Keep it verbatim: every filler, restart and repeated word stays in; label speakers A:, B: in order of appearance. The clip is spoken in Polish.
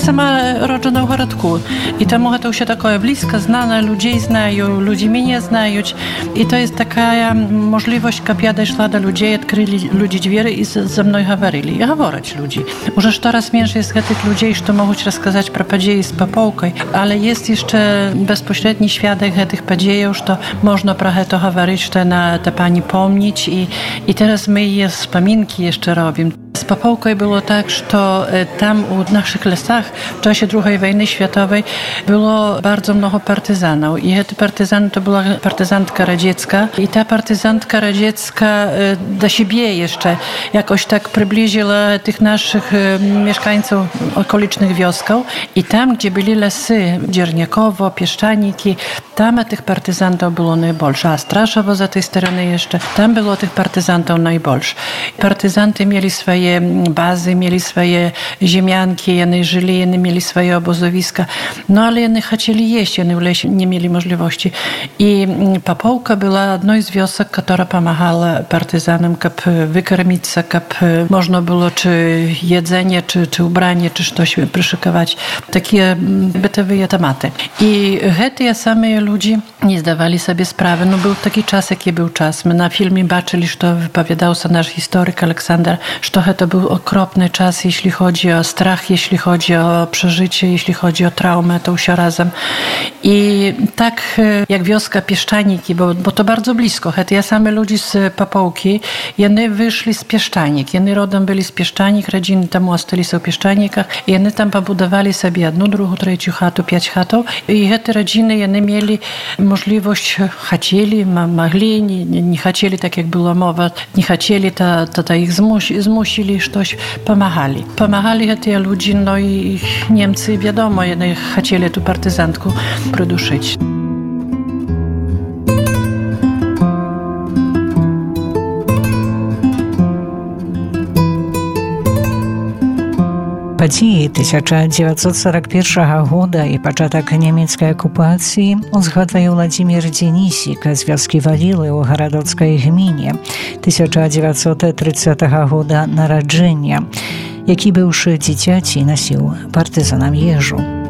A: Сама роджена в городку, і тому це все таке близько, знано, людей знаю, люди мене знають. І то є така можливість, щоб я дійшла до людей, відкрили люди двері і зі мною говорили. І говорять люди. Уже щораз менше є таких людей, що можуть розказати про події з Поповкою, але є ще безпосередній свідок цих подій, що можна про це говорити, що на те пані пам'ятати. І, і зараз ми її wspominki ще робимо. Z Popołką było tak, że tam u naszych lasach w czasie drugiej wojny światowej było bardzo mnogo partyzanów. I te partyzany to była partyzantka radziecka. I ta partyzantka radziecka do siebie jeszcze jakoś tak przybliżyła tych naszych mieszkańców okolicznych wiosków. I tam, gdzie byli lasy, Dzierniakowo, Pieszczaniki, tam tych partyzantów było najbolsze. A Straszowo za tej strony jeszcze, tam było tych partyzantów najbolsze. Partyzanty mieli swoje bazy, mieli swoje ziemianki, oni żyli, oni mieli swoje obozowiska. No ale oni chcieli jeść, oni w lesie nie mieli możliwości. I Popołka była jedną z wiosek, która pomagała partyzanom, żeby wykarmić się, żeby można było czy jedzenie, czy, czy ubranie, czy coś przyszykować. Takie bytowe tematy. I te same ludzie nie zdawali sobie sprawy. No był taki czas, jaki był czas. My na filmie baczyli, że wypowiadał się nasz historyk Aleksander, że to był okropny czas, jeśli chodzi o strach, jeśli chodzi o przeżycie, jeśli chodzi o traumę, to się razem. I tak jak wioska Pieszczaniki, bo, bo to bardzo blisko, te same ludzie z Popołki, oni wyszli z Pieszczanik, oni rodem byli z Pieszczanik, rodziny tam ostali są w Pieszczanikach i oni tam pobudowali sobie jedną, drugą, trzecią chatę, pięć chatów i te rodziny, oni mieli możliwość, chcieli, mogli, nie, nie chcieli, tak jak była mowa, nie chcieli, to, to, to ich zmusi, zmusili, coś pomagali. Pomagali te ludzie, no i Niemcy, wiadomo, oni chcieli tu partyzantku przyduszyć.
B: Падзеі тысяча дзевятьсот сорок первого года і пачатак нямецкай акупацыі узгадвае Владзімір Дзенісік з вёскі Валілы ў гарадоцкай гміне тысяча дзевятьсот тридцатого года нараджэння, які быўшы дзіцяці насіў партызанам ежу.